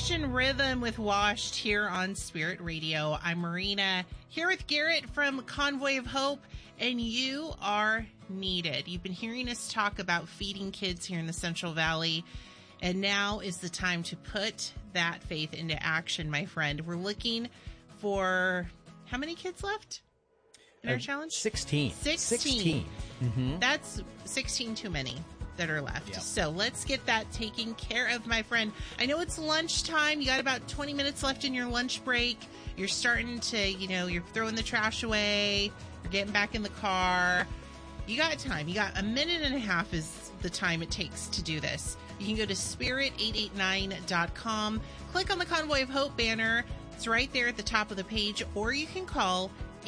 Operation Rhythm with Washed here on Spirit Radio. I'm Marina, here with Garrett from Convoy of Hope, and you are needed. You've been hearing us talk about feeding kids here in the Central Valley, and now is the time to put that faith into action, my friend. We're looking for how many kids left in our challenge? 16. 16. Mm-hmm. That's 16 too many that are left. Yep. So let's get that taken care of, my friend. I know it's lunchtime. You got about 20 minutes left in your lunch break. You're starting to, you're throwing the trash away. You're getting back in the car. You got time. You got a minute and a half is the time it takes to do this. You can go to spirit889.com. Click on the Convoy of Hope banner. It's right there at the top of the page. Or you can call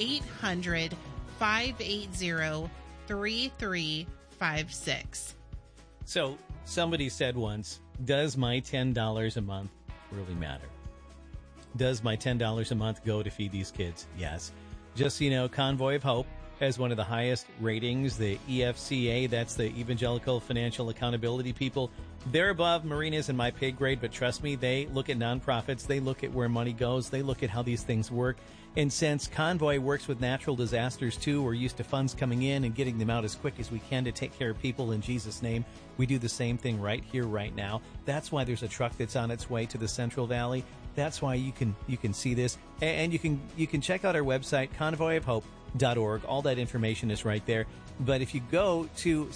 800-580-3356. So somebody said once, does my $10 a month really matter? Does my $10 a month go to feed these kids? Yes. Just so you know, Convoy of Hope has one of the highest ratings. The EFCA, that's the Evangelical Financial Accountability people, they're above Marina's and my pay grade, but trust me, they look at nonprofits, they look at where money goes, they look at how these things work. And since Convoy works with natural disasters too, we're used to funds coming in and getting them out as quick as we can to take care of people in Jesus' name. We do the same thing right here, right now. That's why there's a truck that's on its way to the Central Valley. That's why you can see this. And you can check out our website, convoyofhope.org. All that information is right there. But if you go to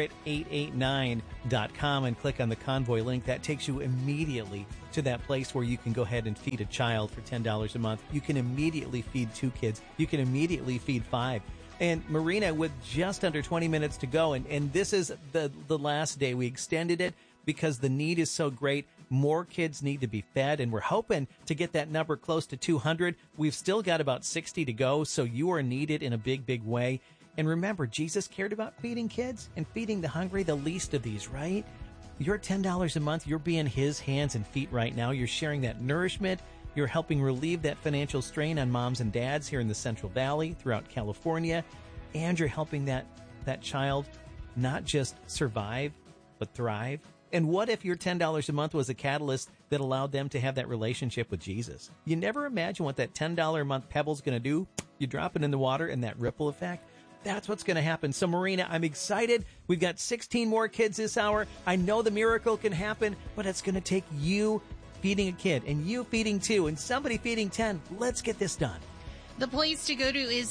spirit889.com and click on the Convoy link, that takes you immediately to that place where you can go ahead and feed a child for $10 a month. You can immediately feed 2 kids. You can immediately feed 5. And Marina, with just under 20 minutes to go, and this is the last day, we extended it because the need is so great. More kids need to be fed, and we're hoping to get that number close to 200. We've still got about 60 to go, so you are needed in a big, big way. And remember, Jesus cared about feeding kids and feeding the hungry, the least of these, right? Your $10 a month, you're being his hands and feet right now. You're sharing that nourishment. You're helping relieve that financial strain on moms and dads here in the Central Valley, throughout California. And you're helping that child not just survive, but thrive. And what if your $10 a month was a catalyst that allowed them to have that relationship with Jesus? You never imagine what that $10 a month pebble's going to do. You drop it in the water and that ripple effect. That's what's going to happen. So, Marina, I'm excited. We've got 16 more kids this hour. I know the miracle can happen, but it's going to take you feeding a kid and you feeding 2 and somebody feeding 10. Let's get this done. The place to go to is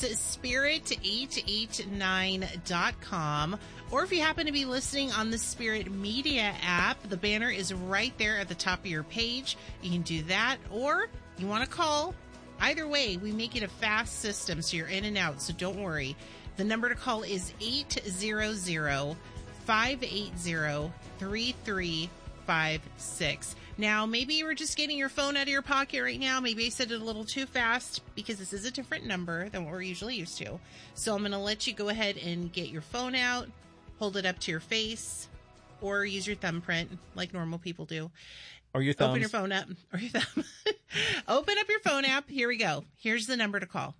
spirit889.com. Or if you happen to be listening on the Spirit Media app, the banner is right there at the top of your page. You can do that, or you want to call. Either way, we make it a fast system, so you're in and out, so don't worry. The number to call is 800-580-3356. Now, maybe you were just getting your phone out of your pocket right now. Maybe I said it a little too fast because this is a different number than what we're usually used to. So I'm going to let you go ahead and get your phone out, hold it up to your face, or use your thumbprint like normal people do. Or your thumbs. Open your phone up. Or your thumb. Open up your phone app. Here we go. Here's the number to call.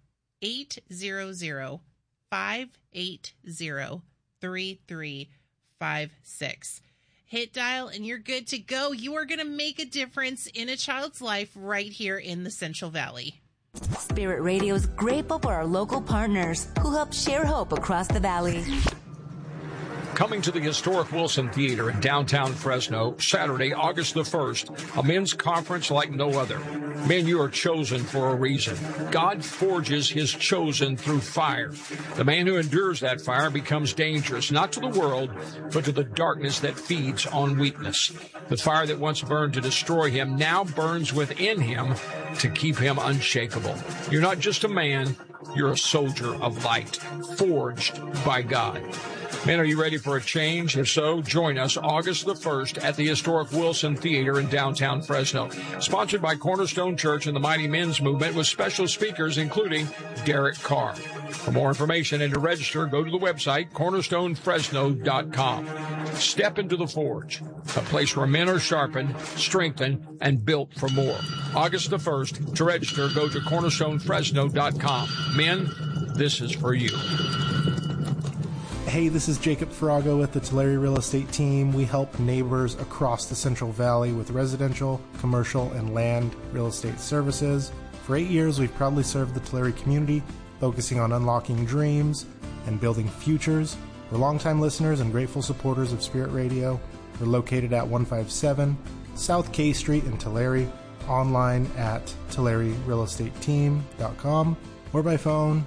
800-580-3356. Hit dial and you're good to go. You are going to make a difference in a child's life right here in the Central Valley. Spirit Radio is grateful for our local partners who help share hope across the valley. Coming to the historic Wilson Theater in downtown Fresno, Saturday, August the 1st, a men's conference like no other. Men, you are chosen for a reason. God forges his chosen through fire. The man who endures that fire becomes dangerous, not to the world, but to the darkness that feeds on weakness. The fire that once burned to destroy him now burns within him to keep him unshakable. You're not just a man, you're a soldier of light, forged by God. Men, are you ready for a change? If so, join us August the 1st at the historic Wilson Theater in downtown Fresno. Sponsored by Cornerstone Church and the Mighty Men's Movement with special speakers including Derek Carr. For more information and to register, go to the website cornerstonefresno.com. Step into the forge, a place where men are sharpened, strengthened, and built for more. August the 1st. To register, go to cornerstonefresno.com. Men, this is for you. Hey, this is Jacob Farago with the Tulare Real Estate Team. We help neighbors across the Central Valley with residential, commercial, and land real estate services. For 8 years, we've proudly served the Tulare community, focusing on unlocking dreams and building futures. We're longtime listeners and grateful supporters of Spirit Radio. We're located at 157 South K Street in Tulare, online at TulareRealEstateTeam.com, or by phone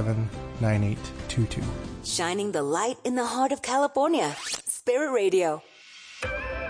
559-837-9822. Shining the light in the heart of California. Spirit Radio.